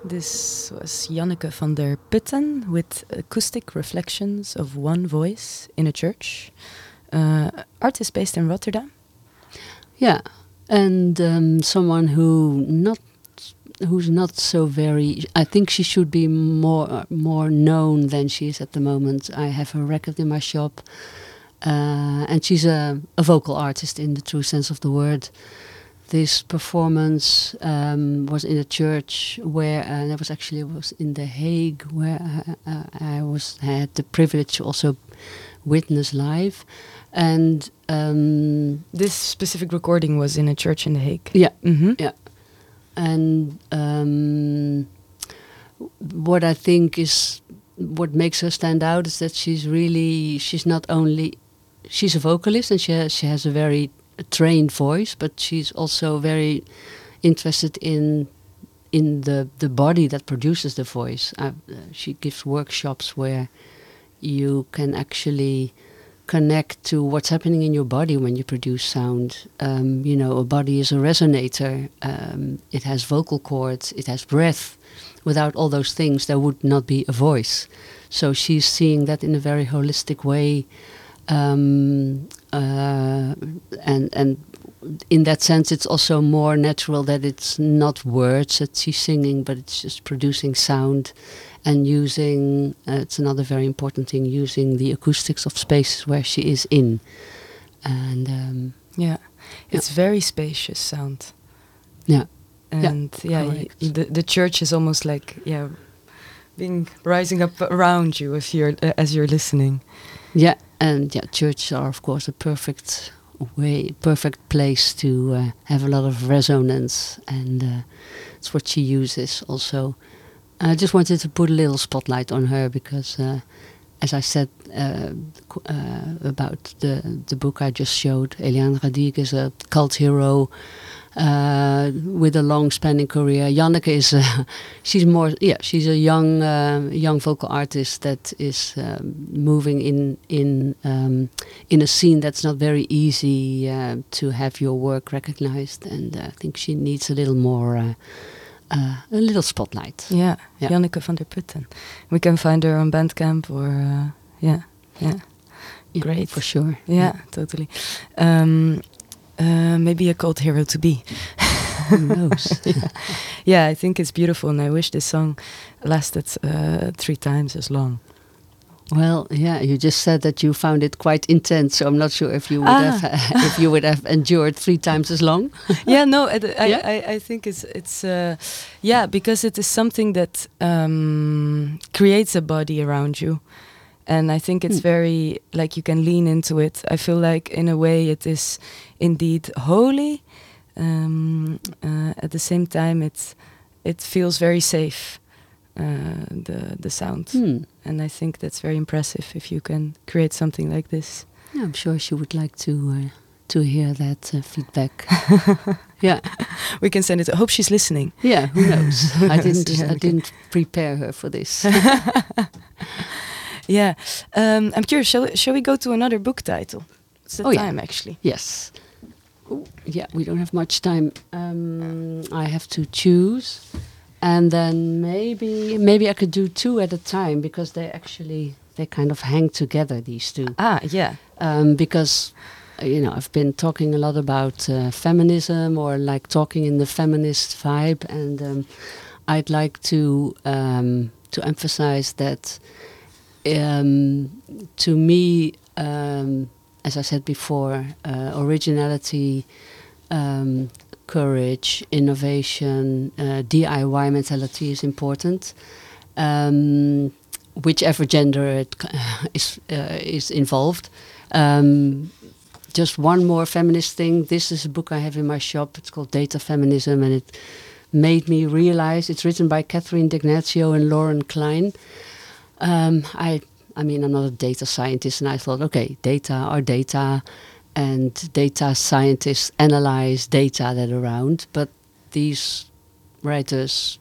This was Janneke van der Putten with Acoustic Reflections of One Voice in a Church. Artist based in Rotterdam. Yeah, and someone who's not so very. I think she should be more known than she is at the moment. I have her record in my shop, and she's a vocal artist in the true sense of the word. This performance was in a church where that was in The Hague, where I had the privilege to also witness live, and this specific recording was in a church in The Hague. Yeah, yeah, and what I think is what makes her stand out is that she's a vocalist, and she has a very trained voice, but she's also very interested in the body that produces the voice. She gives workshops where you can actually connect to what's happening in your body when you produce sound. A body is a resonator. It has vocal cords. It has breath. Without all those things, there would not be a voice. So she's seeing that in a very holistic way. And in that sense, it's also more natural that it's not words that she's singing, but it's just producing sound and using, it's another very important thing, using the acoustics of spaces where she is in. And it's very spacious sound. Yeah. And the church is almost like rising up around you as you're listening. Yeah. And churches are, of course, a perfect place to have a lot of resonance, and it's what she uses also. I just wanted to put a little spotlight on her because, as I said about the book I just showed, Eliane Radic is a cult hero with a long-spanning career. Janneke is she's a young vocal artist that is moving in a scene that's not very easy to have your work recognized, and I think she needs a little more. A little spotlight. Yeah, Janneke van der Putten. We can find her on Bandcamp or great for sure. Yeah, totally. Maybe a cult hero to be. Who knows? Yeah, I think it's beautiful, and I wish this song lasted 3 times as long. Well, yeah, you just said that you found it quite intense, so I'm not sure if you would have endured 3 times as long. Yeah, no, I think it's because it is something that creates a body around you, and I think it's very like you can lean into it. I feel like in a way it is indeed holy. At the same time, it feels very safe. The sound, and I think that's very impressive if you can create something like this. Yeah, I'm sure she would like to hear that feedback. Yeah, we can send it. I hope she's listening. Yeah, who knows? I didn't prepare her for this. Yeah, I'm curious. Shall we go to another book title? It's the time actually. Yes. Ooh, yeah, we don't have much time. I have to choose. And then maybe I could do 2 at a time, because they kind of hang together, these 2. Yeah. Because I've been talking a lot about feminism, or like talking in the feminist vibe, and I'd like to emphasize that to me, as I said before, originality. Courage, innovation, DIY mentality is important. Whichever gender it is involved. Just one more feminist thing. This is a book I have in my shop. It's called Data Feminism, and it made me realize. It's written by Catherine D'Ignazio and Lauren Klein. I mean, I'm not a data scientist, and I thought, okay, data are data. And data scientists analyze data that are around, but these writers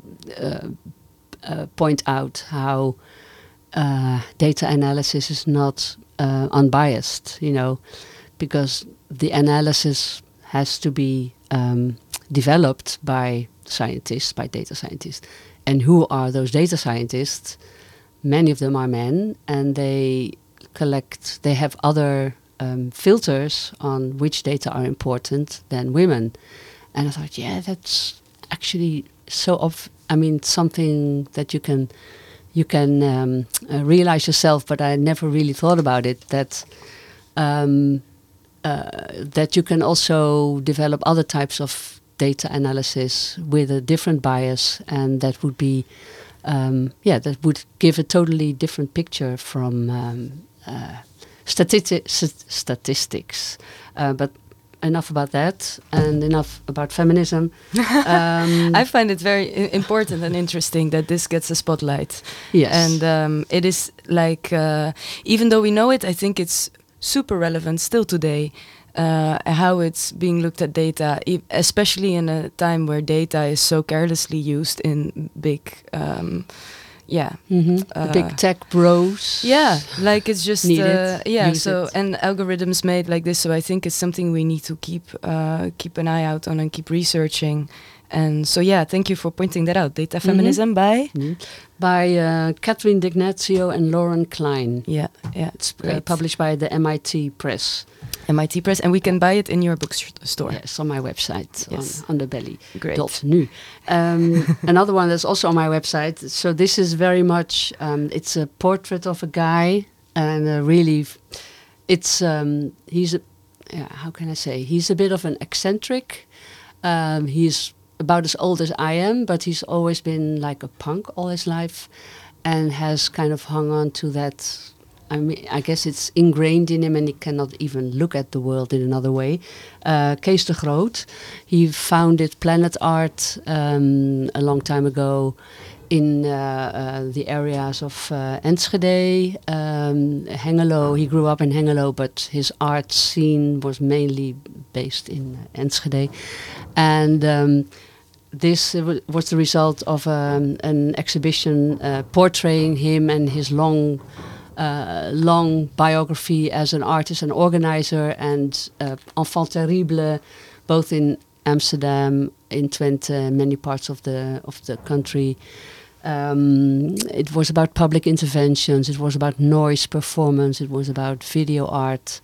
point out how data analysis is not unbiased, because the analysis has to be developed by scientists, by data scientists, And who are those data scientists? Many of them are men, and they have other filters on which data are important than women. And I thought, yeah, that's actually something that you can realize yourself, but I never really thought about it, that that you can also develop other types of data analysis with a different bias, and that would be that would give a totally different picture from statistics. But enough about that, and enough about feminism. I find it very important and interesting that this gets a spotlight. Yes. And it is like, even though we know it, I think it's super relevant still today, how it's being looked at data, especially in a time where data is so carelessly used in big... the big tech bros. Yeah, like it's just use it. And algorithms made like this. So I think it's something we need to keep an eye out on and keep researching. And so thank you for pointing that out. Data Feminism by Catherine D'Ignazio and Lauren Klein. Yeah, it's published by the MIT Press. MIT Press, and we can buy it in your bookstore. Yes, on my website, yes. on Underbelly. Great. .nu. Another one that's also on my website. So this is very much, it's a portrait of a guy, and really, it's how can I say? He's a bit of an eccentric. He's about as old as I am, but he's always been like a punk all his life, and has kind of hung on to that. I mean, I guess it's ingrained in him, and he cannot even look at the world in another way. Kees de Groot, he founded Planet Art a long time ago in the areas of Enschede, Hengelo. He grew up in Hengelo, but his art scene was mainly based in Enschede. And this was the result of an exhibition portraying him and his long biography as an artist and organizer, and Enfant Terrible, both in Amsterdam, in Twente, many parts of the country. It was about public interventions. It was about noise performance. It was about video art.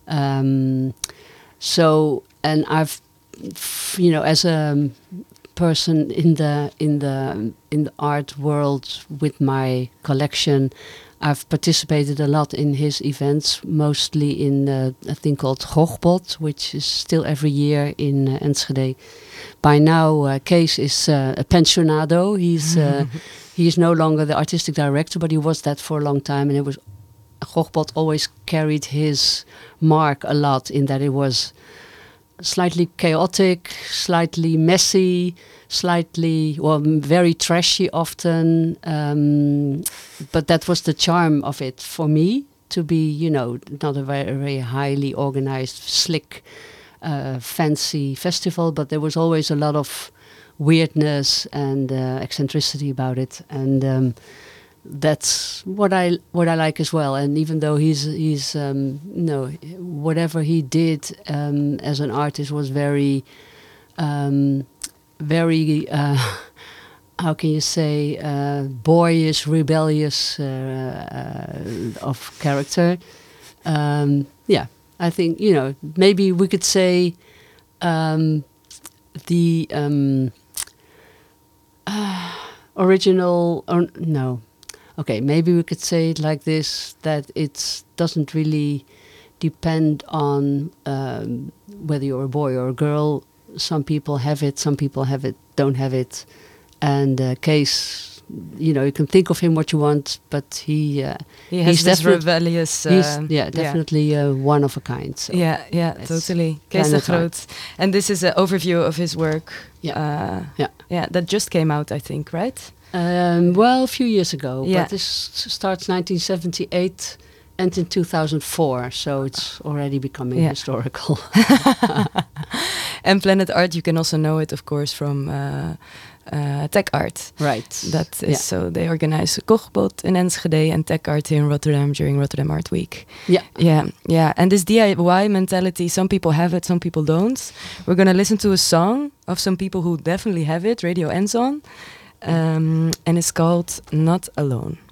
So, and I've, as a person in the art world with my collection, I've participated a lot in his events, mostly in a thing called Googbot, which is still every year in Enschede. By now, Kees is a pensionado. He's no longer the artistic director, but he was that for a long time. And Googbot always carried his mark a lot, in that it was slightly chaotic, slightly messy, very trashy often, but that was the charm of it for me, to be, not a very, very highly organized, slick, fancy festival, but there was always a lot of weirdness and eccentricity about it, and that's what I like as well. And even though he's whatever he did as an artist was very how can you say, boyish, rebellious of character. I think, maybe we could say the original, or no. Okay, maybe we could say it like this, that it doesn't really depend on whether you're a boy or a girl. Some people have it, some people don't have it. And Kees, you can think of him what you want, but he has this rebellious... definitely one of a kind. So totally. Kees de Groot. And this is an overview of his work. That just came out, I think, right? Well, a few years ago, but this starts 1978 and in 2004, so it's already becoming historical. And Planet Art, you can also know it, of course, from Tech Art. Right. That is so they organize Googbot in Enschede and Tech Art here in Rotterdam during Rotterdam Art Week. Yeah. And this DIY mentality, some people have it, some people don't. We're going to listen to a song of some people who definitely have it, Radio Enzon. and it's called Not Alone.